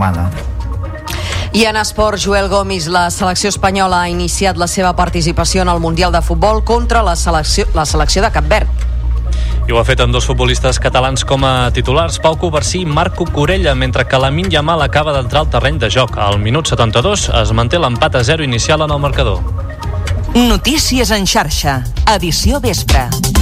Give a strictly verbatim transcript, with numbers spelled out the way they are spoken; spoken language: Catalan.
setmana. I en esport, Joel Gomis, la selecció espanyola ha iniciat la seva participació en el Mundial de Futbol contra la selecció, la selecció de Cap Verd. I ho ha fet amb dos futbolistes catalans com a titulars, Pau Covarsí i Marco Corella, mentre que Lamine Yamal acaba d'entrar al terreny de joc. Al minut setanta-dos es manté l'empat a zero inicial en el marcador. Notícies en xarxa, edició vespre.